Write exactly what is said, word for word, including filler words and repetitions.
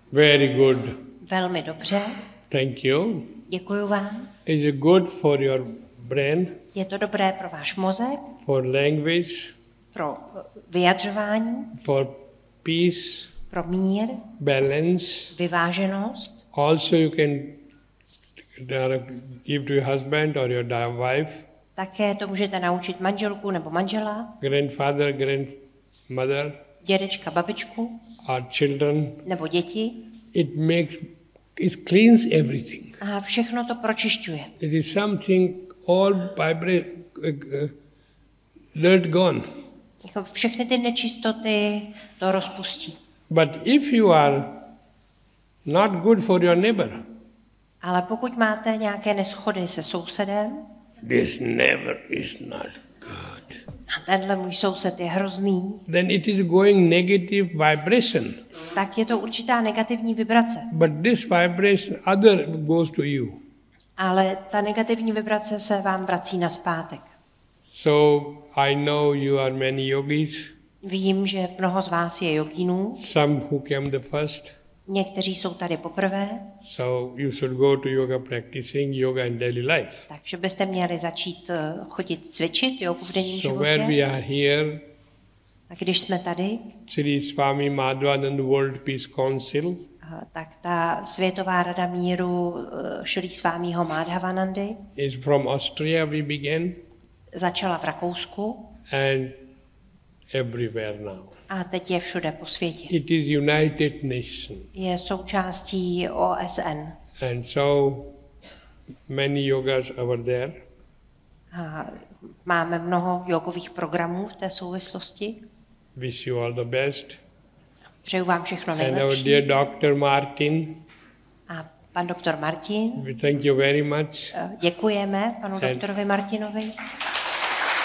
Very good. Velmi dobře. Thank you. Děkuji vám. Is it good for your brain? Je to dobré pro váš mozek, For language? pro vyjadřování, For peace? pro mír, Balance? vyváženost. Also you can give to your husband or your wife. Také to můžete naučit manželku nebo manžela, Grandfather, grandmother. dědečka, babičku Or children. nebo děti. It makes, it cleans everything. A všechno to pročišťuje. It is something all vibrate, uh, dirt gone. Jako všechny ty nečistoty to rozpustí. But if you are not good for your neighbor, Ale pokud máte nějaké neschody se sousedem, this neighbor is not good, a tenhle můj soused je hrozný, then it is going negative vibration. tak je to určitá negativní vibrace. But this vibration other goes to you. Ale ta negativní vibrace se vám vrací nazpátek. So I know you are many yogis. Vím, že mnoho z vás je jogínů, Some who came the first. někteří jsou tady poprvé, So you should go to yoga practicing yoga in daily life. takže byste měli začít eh, chodit cvičit jogu v denním So where we životě. are here, A když jsme tady, Sri Swami Madhvananda World Peace Council, eh, tak ta Světová rada míru eh, Šrý Svámího Madhavanandy is from Austria we began začala v Rakousku and everywhere now. a teď je všude po světě. It is United Nations. Je součástí O S N. And so many yogas over there. A máme mnoho jogových programů v té souvislosti. Wish you all the best. Přeju vám všechno And our nejlepší. dear Doctor Martin, A pan doktor Martin, we thank you very much. děkujeme panu And- doktorovi Martinovi.